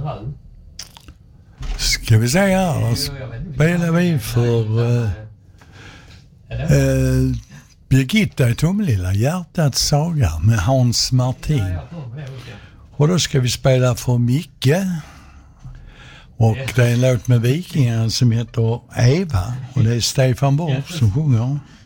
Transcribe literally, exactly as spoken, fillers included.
nu? Ska vi säga här, spelar vi för uh, uh, Birgitta i Tomelilla, Hjärtats saga med Hans Martin. Och då ska vi spela för Micke. Och det är en låt med Vikingen som heter Eva. Och det är Stefan Borg som sjunger.